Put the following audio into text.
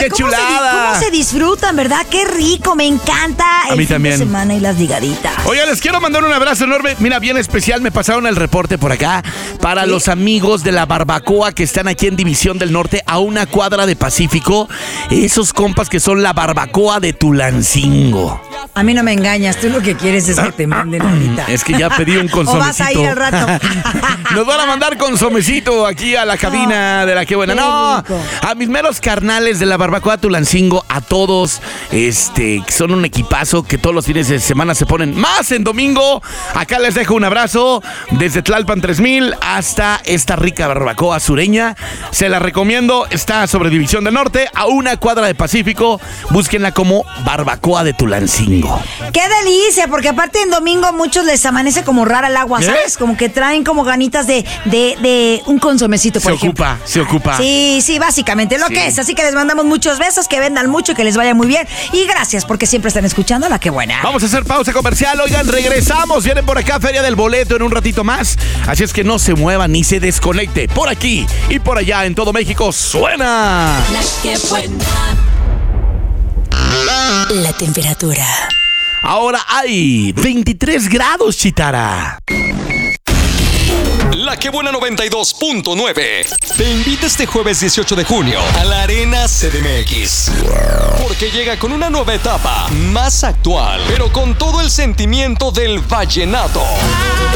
¡Qué chulada! ¿Cómo se disfrutan, verdad? ¡Qué rico! Me encanta el fin de semana y las ligaditas. Oiga, les quiero mandar un abrazo enorme. Mira, bien especial, me pasaron el reporte por acá para los amigos de la barbacoa que están aquí en División del Norte, a una cuadra de Pacífico. Esos compas que son la barbacoa de Tulancingo. A mí no me engañas, tú lo que quieres es que te manden ahorita. Es que ya pedí un consomecito. ¿O vas a ir al rato? Nos van a mandar consomecito aquí a la cabina de la que buena. No, a mis meros carnales de la barbacoa Tulancingo, a todos, que son un equipazo, que todos los fines de semana se ponen más en domingo. Acá les dejo un abrazo desde Tlalpan 3000 hasta esta rica barbacoa sureña. Se la recomiendo, está sobre División del Norte, a una cuadra de Pacífico. Búsquenla como barbacoa de Tulancingo. ¡Qué delicia! Porque aparte en domingo muchos les amanece como rara el agua, ¿sabes? Como que traen como ganitas de un consomecito, por ejemplo. Se ocupa. Sí, básicamente lo que es. Así que les mandamos muchos besos, que vendan mucho y que les vaya muy bien. Y gracias porque siempre están escuchando La Que Buena. Vamos a hacer pausa comercial. Oigan, regresamos. Vienen por acá Feria del Boleto en un ratito más. Así es que no se muevan ni se desconecte. Por aquí y por allá en todo México suena La Que Buena. La temperatura. Ahora hay 23 grados, Chitara. La Que Buena 92.9 te invita este jueves 18 de junio a la Arena CDMX, porque llega con una nueva etapa más actual, pero con todo el sentimiento del vallenato.